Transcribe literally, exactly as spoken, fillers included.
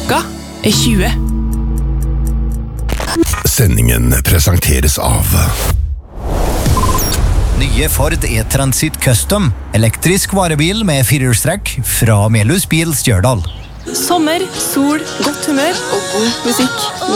Klokka er tjue. Sendingen presenteres av Nye Ford E-Transit Custom, elektrisk varebil med firehjulstrekk fra Melhus Bil Stjørdal. Sommer, sol, godt humør og god musikk.